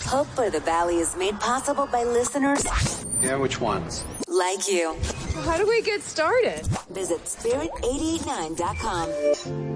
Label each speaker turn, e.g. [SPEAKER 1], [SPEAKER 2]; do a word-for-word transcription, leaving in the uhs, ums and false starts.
[SPEAKER 1] Hope for the Valley is made possible by listeners
[SPEAKER 2] Yeah, which ones?
[SPEAKER 1] like you.
[SPEAKER 3] How do we get started?
[SPEAKER 1] Visit spirit eight eight nine dot com.